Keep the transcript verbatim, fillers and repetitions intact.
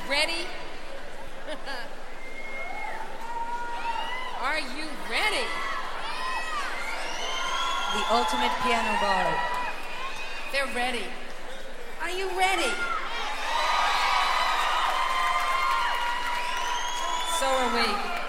ready? Are you ready? The ultimate piano bar. They're ready. Are you ready? So are we.